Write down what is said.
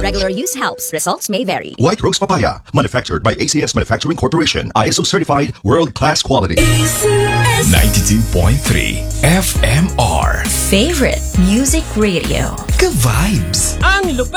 regular use helps. Results may vary. White Rose Papaya, manufactured by ACS Manufacturing Corporation. ISO certified, world-class quality. 92.3 FMR. Favorite Music Radio. Ka-vibes. Ang lupet